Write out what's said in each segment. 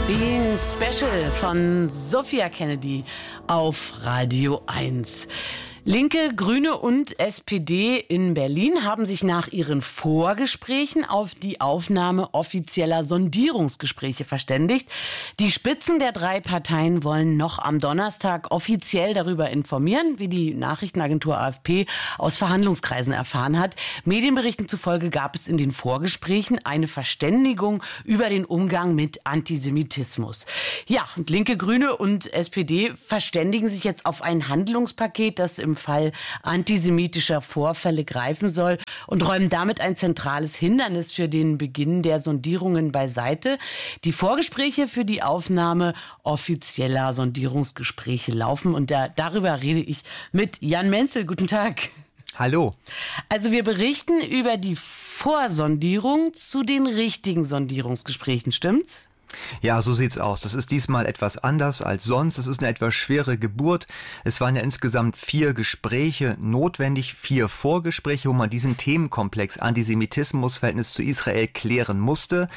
Being Special von Sophia Kennedy auf Radio 1. Linke, Grüne und SPD in Berlin haben sich nach ihren Vorgesprächen auf die Aufnahme offizieller Sondierungsgespräche verständigt. Die Spitzen der drei Parteien wollen noch am Donnerstag offiziell darüber informieren, wie die Nachrichtenagentur AFP aus Verhandlungskreisen erfahren hat. Medienberichten zufolge gab es in den Vorgesprächen eine Verständigung über den Umgang mit Antisemitismus. Ja, und Linke, Grüne und SPD verständigen sich jetzt auf ein Handlungspaket, das im Fall antisemitischer Vorfälle greifen soll und räumen damit ein zentrales Hindernis für den Beginn der Sondierungen beiseite. Die Vorgespräche für die Aufnahme offizieller Sondierungsgespräche laufen und darüber rede ich mit Jan Menzel. Guten Tag. Hallo. Also wir berichten über die Vorsondierung zu den richtigen Sondierungsgesprächen, stimmt's? Ja, so sieht's aus. Das ist diesmal etwas anders als sonst. Es ist eine etwas schwere Geburt. Es waren ja insgesamt 4 Gespräche notwendig, 4 Vorgespräche, wo man diesen Themenkomplex Antisemitismus, Verhältnis zu Israel klären musste,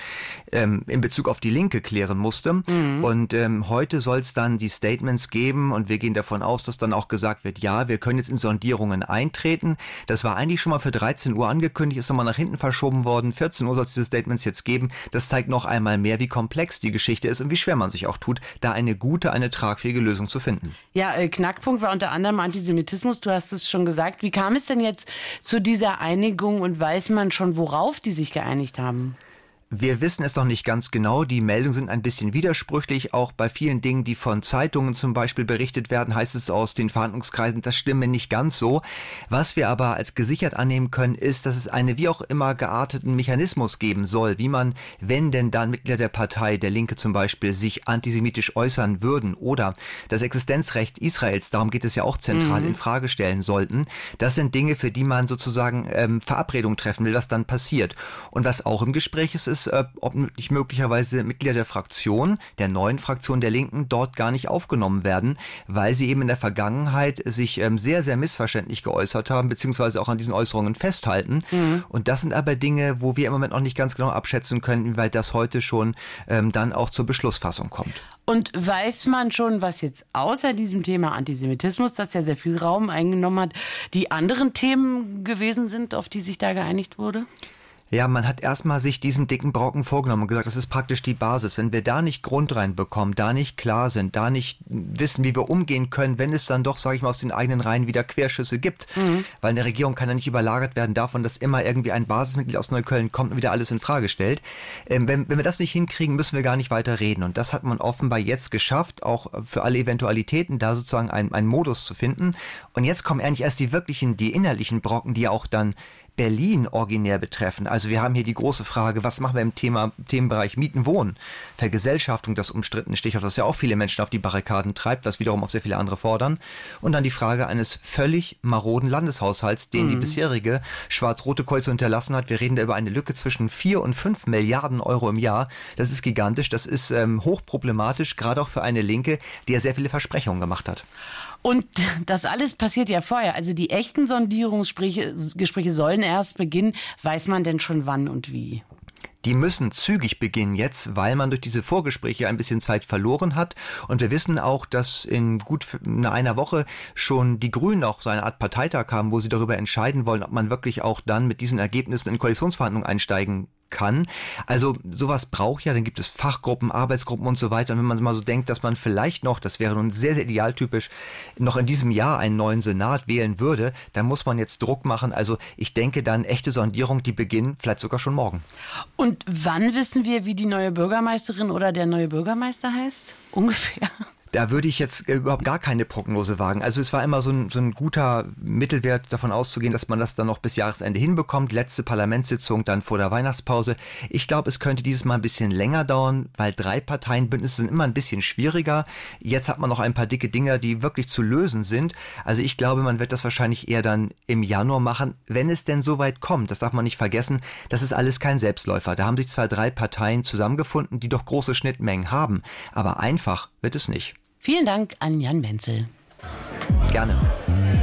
in Bezug auf die Linke klären musste. Mhm. Und heute soll es dann die Statements geben und wir gehen davon aus, dass dann auch gesagt wird, ja, wir können jetzt in Sondierungen eintreten. Das war eigentlich schon mal für 13 Uhr angekündigt, ist nochmal nach hinten verschoben worden. 14 Uhr soll es diese Statements jetzt geben. Das zeigt noch einmal mehr, wie komplex die Geschichte ist und wie schwer man sich auch tut, da eine tragfähige Lösung zu finden. Ja, Knackpunkt war unter anderem Antisemitismus, du hast es schon gesagt. Wie kam es denn jetzt zu dieser Einigung und weiß man schon, worauf die sich geeinigt haben? Wir wissen es noch nicht ganz genau. Die Meldungen sind ein bisschen widersprüchlich. Auch bei vielen Dingen, die von Zeitungen zum Beispiel berichtet werden, heißt es aus den Verhandlungskreisen, das stimme nicht ganz so. Was wir aber als gesichert annehmen können, ist, dass es einen wie auch immer gearteten Mechanismus geben soll, wie man, wenn denn dann Mitglieder der Partei, der Linke zum Beispiel, sich antisemitisch äußern würden oder das Existenzrecht Israels, darum geht es ja auch zentral, in Frage stellen sollten. Das sind Dinge, für die man sozusagen Verabredungen treffen will, was dann passiert. Und was auch im Gespräch ist, ob nicht möglicherweise Mitglieder der Fraktion, der neuen Fraktion der Linken, dort gar nicht aufgenommen werden, weil sie eben in der Vergangenheit sich sehr, sehr missverständlich geäußert haben, beziehungsweise auch an diesen Äußerungen festhalten. Mhm. Und das sind aber Dinge, wo wir im Moment noch nicht ganz genau abschätzen können, inwieweit das heute schon dann auch zur Beschlussfassung kommt. Und weiß man schon, was jetzt außer diesem Thema Antisemitismus, das ja sehr viel Raum eingenommen hat, die anderen Themen gewesen sind, auf die sich da geeinigt wurde? Ja, man hat erstmal sich diesen dicken Brocken vorgenommen und gesagt, das ist praktisch die Basis. Wenn wir da nicht Grund reinbekommen, da nicht klar sind, da nicht wissen, wie wir umgehen können, wenn es dann doch, sage ich mal, aus den eigenen Reihen wieder Querschüsse gibt. Mhm. Weil eine Regierung kann ja nicht überlagert werden davon, dass immer irgendwie ein Basismitglied aus Neukölln kommt und wieder alles in Frage stellt. Wenn wir das nicht hinkriegen, müssen wir gar nicht weiter reden. Und das hat man offenbar jetzt geschafft, auch für alle Eventualitäten da sozusagen einen Modus zu finden. Und jetzt kommen eigentlich erst die innerlichen Brocken, die ja auch dann Berlin originär betreffen. Also wir haben hier die große Frage, was machen wir im Themenbereich Mieten, Wohnen, Vergesellschaftung, das umstrittene Stichwort, das ja auch viele Menschen auf die Barrikaden treibt, das wiederum auch sehr viele andere fordern. Und dann die Frage eines völlig maroden Landeshaushalts, den die bisherige schwarz-rote Koalition hinterlassen hat. Wir reden da über eine Lücke zwischen 4 und 5 Milliarden Euro im Jahr. Das ist gigantisch, das ist hochproblematisch, gerade auch für eine Linke, die ja sehr viele Versprechungen gemacht hat. Und das alles passiert ja vorher. Also die echten Sondierungsgespräche sollen erst beginnen. Weiß man denn schon wann und wie? Die müssen zügig beginnen jetzt, weil man durch diese Vorgespräche ein bisschen Zeit verloren hat. Und wir wissen auch, dass in gut einer Woche schon die Grünen auch so eine Art Parteitag haben, wo sie darüber entscheiden wollen, ob man wirklich auch dann mit diesen Ergebnissen in Koalitionsverhandlungen einsteigen kann. Also sowas braucht ja, dann gibt es Fachgruppen, Arbeitsgruppen und so weiter. Und wenn man mal so denkt, dass man vielleicht noch, das wäre nun sehr, sehr idealtypisch, noch in diesem Jahr einen neuen Senat wählen würde, dann muss man jetzt Druck machen. Also ich denke dann echte Sondierung, die beginnen vielleicht sogar schon morgen. Und wann wissen wir, wie die neue Bürgermeisterin oder der neue Bürgermeister heißt? Ungefähr. Da würde ich jetzt überhaupt gar keine Prognose wagen. Also es war immer so ein guter Mittelwert, davon auszugehen, dass man das dann noch bis Jahresende hinbekommt. Letzte Parlamentssitzung dann vor der Weihnachtspause. Ich glaube, es könnte dieses Mal ein bisschen länger dauern, weil 3-Parteien-Bündnisse sind immer ein bisschen schwieriger. Jetzt hat man noch ein paar dicke Dinger, die wirklich zu lösen sind. Also ich glaube, man wird das wahrscheinlich eher dann im Januar machen, wenn es denn so weit kommt. Das darf man nicht vergessen. Das ist alles kein Selbstläufer. Da haben sich zwar 3 Parteien zusammengefunden, die doch große Schnittmengen haben. Aber einfach wird es nicht. Vielen Dank an Jan Menzel. Gerne.